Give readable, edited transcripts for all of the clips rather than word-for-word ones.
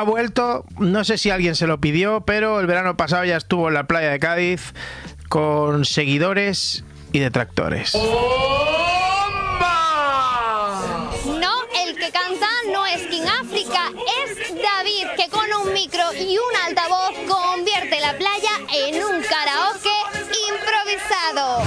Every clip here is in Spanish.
ha vuelto, no sé si alguien se lo pidió, pero el verano pasado ya estuvo en la playa de Cádiz con seguidores y detractores. No, el que canta no es King África, es David, que con un micro y un altavoz convierte la playa en un karaoke improvisado.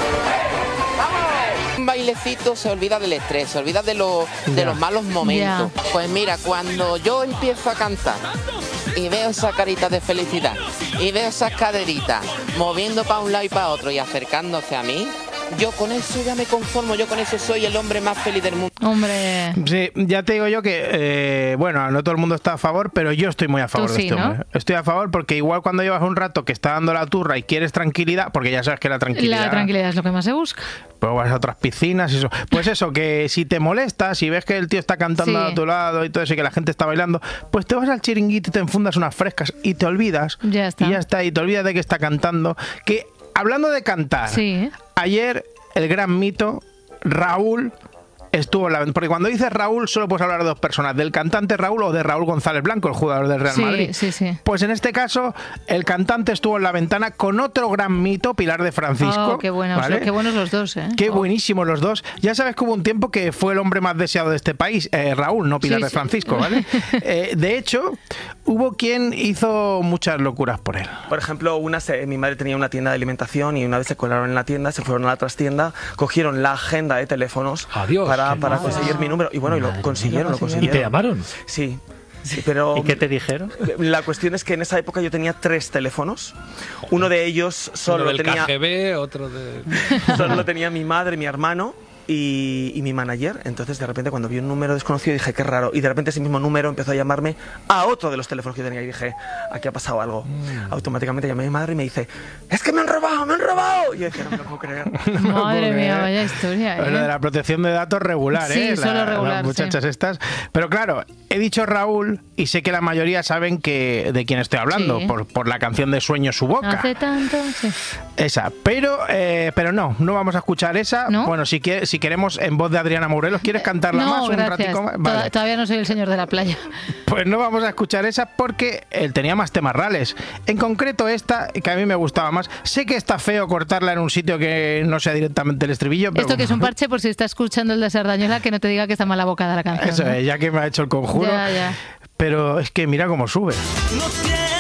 Un bailecito se olvida del estrés, se olvida de los malos momentos. Pues mira, cuando yo empiezo a cantar y veo esa carita de felicidad y veo esas caderitas moviendo para un lado y para otro y acercándose a mí, yo con eso ya me conformo, yo con eso soy el hombre más feliz del mundo. Hombre. Sí, ya te digo yo que, bueno, no todo el mundo está a favor, pero yo estoy muy a favor de este hombre. Estoy a favor porque igual cuando llevas un rato que está dando la turra y quieres tranquilidad, porque ya sabes que la tranquilidad es lo que más se busca. Pues vas a otras piscinas y eso. Pues eso, que si te molestas, si ves que el tío está cantando a tu lado y todo eso y que la gente está bailando, pues te vas al chiringuito y te enfundas unas frescas y te olvidas. Ya está. Y ya está, y te olvidas de que está cantando. Que, hablando de cantar, ayer el gran mito, Raúl, estuvo en la... Porque cuando dices Raúl solo puedes hablar de dos personas, del cantante Raúl o de Raúl González Blanco, el jugador del Real Madrid. Sí. Pues en este caso, el cantante estuvo en la ventana con otro gran mito, Pilar de Francisco. Oh, qué buenos, ¿vale? Qué buenos los dos, ¿eh? Qué buenísimos los dos. Ya sabes que hubo un tiempo que fue el hombre más deseado de este país, Raúl, no Pilar de Francisco, ¿vale? De hecho, hubo quien hizo muchas locuras por él. Por ejemplo, mi madre tenía una tienda de alimentación y una vez se colaron en la tienda, se fueron a la trastienda, cogieron la agenda de teléfonos para conseguir mi número. Y bueno, y lo consiguieron. ¿Y te llamaron? Sí, pero... ¿Y qué te dijeron? La cuestión es que en esa época yo tenía 3 teléfonos. Uno de ellos solo uno del tenía... KGB, otro de... Solo lo tenía mi madre, mi hermano y mi manager. Entonces de repente cuando vi un número desconocido dije, qué raro. Y de repente ese mismo número empezó a llamarme a otro de los teléfonos que yo tenía. Y dije, aquí ha pasado algo. Automáticamente llamé a mi madre y me dice, es que me han robado, me han robado. Y yo decía, no me lo puedo creer. Madre mía, vaya historia, Lo de la protección de datos regular, sí, solo regular, las muchachas estas. Pero claro, he dicho Raúl y sé que la mayoría saben de quién estoy hablando, por la canción de Sueño su boca. Hace tanto, Esa, pero no vamos a escuchar esa. ¿No? Bueno, si queremos en voz de Adriana Morelos, ¿quieres cantarla más un ratico más? Vale. Todavía no soy el señor de la playa. Pues no vamos a escuchar esa porque él tenía más temas reales. En concreto esta, que a mí me gustaba más. Sé que está feo cortarla en un sitio que no sea directamente el estribillo, pero... Esto que es un parche por si está escuchando el de Sardañola, que no te diga que está mal abocada la canción. Eso ¿no? es, ya que me ha hecho el conjuro. Ya. Pero es que mira cómo sube.